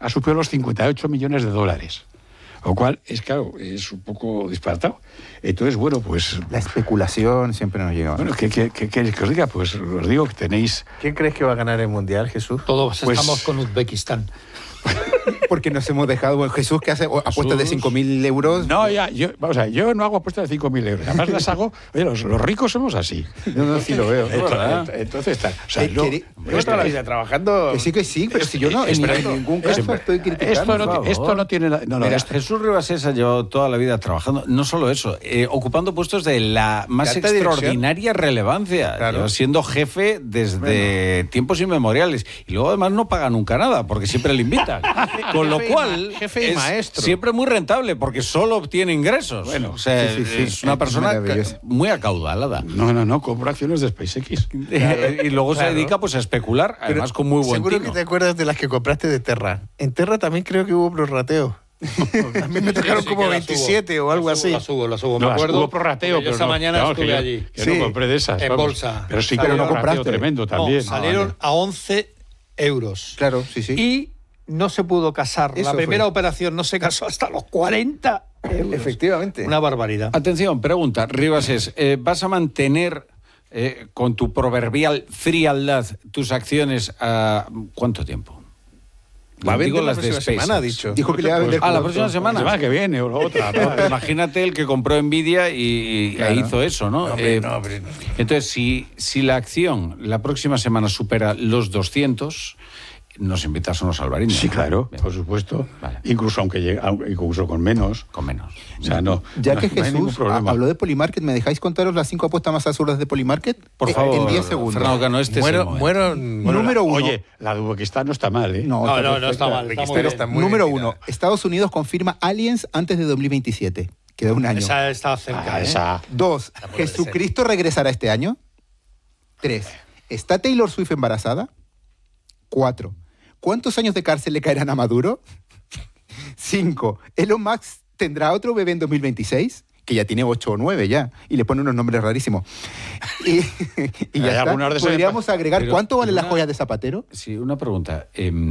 ha superado los 58 millones de dólares. Lo cual es, claro, es un poco disparatado. Entonces, bueno, pues... La especulación siempre nos llega. Bueno, ¿qué queréis que os diga? Pues os digo que tenéis... ¿Quién crees que va a ganar el Mundial, Jesús? Todos Pues- estamos con Uzbekistán. Porque nos hemos dejado... Bueno, Jesús, que hace apuestas de 5.000 euros. No, ya, vamos a ver, yo no hago apuestas de 5.000 euros. Además las hago... Oye, los ricos somos así. No, sí lo veo. Entonces, tal. O sea, Llevo toda la vida trabajando... Que sí, pero si yo no, en ningún caso estoy criticando. esto no tiene... Mira, Jesús Ribasés ha llevado toda la vida trabajando, no solo eso, ocupando puestos de la más alta extraordinaria relevancia, Claro. siendo jefe desde tiempos inmemoriales. Y luego además no paga nunca nada, porque siempre le invitan. Con lo cual, jefe y es maestro. siempre muy rentable, porque solo obtiene ingresos. Bueno, o sea, sí. es una persona Maravilloso. muy acaudalada. No, compro acciones de SpaceX. Y luego se dedica pues a especular, además con muy buen Seguro tino. que te acuerdas de las que compraste de Terra. En Terra también creo que hubo prorrateo. A mí me tocaron Sí, como que las 27 o algo así. Las subo. No, Me acuerdo. hubo prorrateo, Porque yo pero esa no, mañana claro, estuve que yo- allí. Que Sí, no compré de esas. en vamos. bolsa. Pero sí que Pero hubo no prorrateo compraste. tremendo también. Salieron a 11 euros. Claro, sí. Y no se pudo casar. Eso La primera fue. operación no se casó hasta los 40 euros. Efectivamente. Una barbaridad. Atención, pregunta, Ribasés, ¿vas a mantener con tu proverbial frialdad tus acciones a cuánto tiempo? Va a Digo vender la las de próxima semana, ha SpaceX. dicho. Dijo que le iba a vender. Ah, la producto. próxima La semana. semana que viene o la otra. ¿no? Imagínate el que compró Nvidia y Claro. hizo eso, ¿no? No, hombre, no, hombre. Entonces, si la acción la próxima semana supera los 200, nos invitas a unos albariños. Sí, ¿no? claro, Bien, por supuesto. Vale. Incluso incluso con menos. con menos. O sea, no. Ya no- que no hay ningún Jesús problema. habló de Polymarket, ¿me dejáis contaros las 5 apuestas más absurdas de Polymarket? Por favor, En 10 segundos. Fernando Cano, este es el momento. Muero. Número uno. Oye, la de Uzbekistán no está mal, ¿eh? No, No perfecta. está mal. Está muy Pero bien. está muy Número bien 1. tirada. Estados Unidos confirma aliens antes de 2027. Queda un año. Esa está cerca. Ah, esa. 2. ¿Jesucristo regresará este año? 3. ¿Está Taylor Swift embarazada? 4. ¿Cuántos años de cárcel le caerán a Maduro? 5. ¿Elon Musk tendrá otro bebé en 2026? Que ya tiene 8 o 9 ya. Y le pone unos nombres rarísimos. Y Hay ya algunos de está. esos- Podríamos agregar, Pero- ¿cuánto vale pero la una- joya de Zapatero? Sí, una pregunta.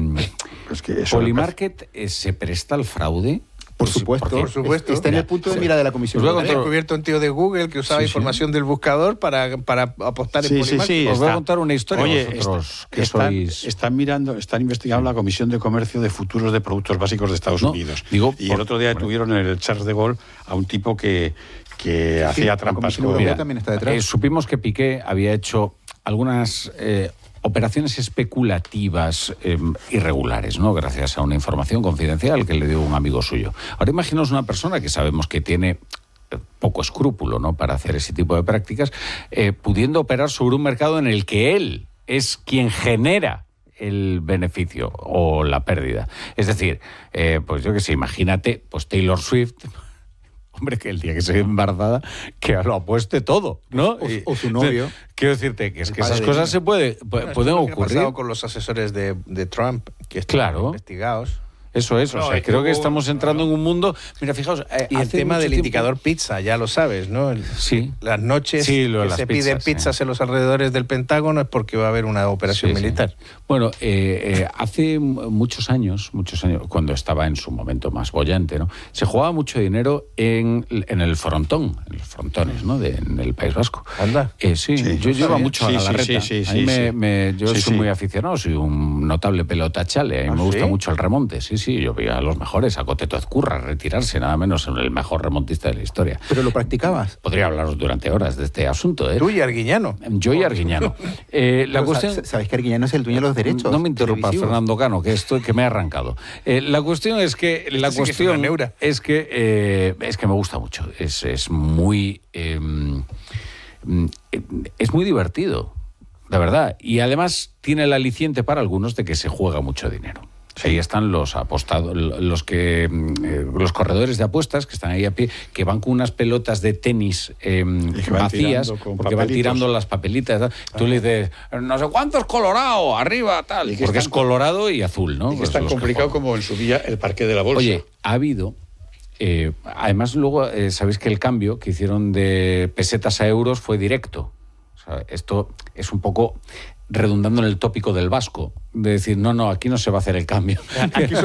Es que eso ¿Polymarket se presta al fraude? Por supuesto. Por supuesto. Está en el punto de mira de la Comisión Os voy a Europea. He descubierto un tío de Google que usaba Sí, sí. información del buscador para apostar en Sí, Polymarket. sí, Os voy a está. contar una historia. Oye, vosotros, que están sois... están investigando la Comisión de Comercio de Futuros de Productos Básicos de Estados No, Unidos. digo, y por- el otro día bueno. tuvieron en el Charles de Gaulle a un tipo que hacía la trampas Comisión con... Europea Mira, también está detrás. supimos que Piqué había hecho algunas operaciones especulativas irregulares, ¿no? Gracias a una información confidencial que le dio un amigo suyo. Ahora imaginaos una persona que sabemos que tiene poco escrúpulo, ¿no?, para hacer ese tipo de prácticas, pudiendo operar sobre un mercado en el que él es quien genera el beneficio o la pérdida. Es decir, pues yo qué sé, imagínate, pues Taylor Swift. Hombre, que el día que se ve embarazada, que lo apueste todo, ¿no? O su novio. Quiero decirte que es que padre esas de cosas ella. se pueden Esto es lo que ha ocurrir. pasado con los asesores de Trump, que están Claro. investigados. Eso es, o No, sea, es que creo que hubo- estamos entrando en un mundo... Mira, fijaos... Y el hace tema mucho del tiempo- indicador pizza, ya lo sabes, ¿no? Sí. Las noches Sí, lo de que las se piden pizzas, pizzas sí. en los alrededores del Pentágono es porque va a haber una operación Sí, sí. militar. Bueno, hace muchos años, cuando estaba en su momento más bollante, ¿no?, se jugaba mucho dinero en el frontón, en los frontones, ¿no?, en el País Vasco. Anda. Sí, Sí, yo no llevo sabía. mucho a Sí, la sí, Galarreta. sí, sí, A mí sí. yo Sí, soy sí. muy aficionado, soy un notable pelotachale. A mí ¿Ah, me gusta sí? mucho el remonte. Sí, yo veía a los mejores, a Coteto Ezcurra, retirarse, nada menos el mejor remontista de la historia. ¿Pero lo practicabas? Podría hablaros durante horas de este asunto, ¿eh? Tú y Arguiñano. Yo y Arguiñano. La Pero cuestión... ¿Sabéis que Arguiñano es el dueño de los derechos? No me interrumpas, televisivos? Fernando Cano, que me ha arrangado. La cuestión es que sí que es una neura. es que me gusta mucho. Es muy es muy divertido, de verdad. Y además tiene el aliciente para algunos de que se juega mucho dinero. Ahí están los apostados, los corredores de apuestas que están ahí a pie, que van con unas pelotas de tenis que van vacías, tirando con porque van papelitos. tirando las papelitas. ¿no? Tú le dices, no sé cuántos Colorado, arriba, tal. Y que Porque es están- colorado y azul, ¿no? Y que Pues es tan los que complicado juegan. como en su día el parque de la bolsa. Oye, ha habido... además, luego, sabéis que el cambio que hicieron de pesetas a euros fue directo. O sea, esto es un poco redundando en el tópico del vasco, de decir, no, aquí no se va a hacer el cambio. Aquí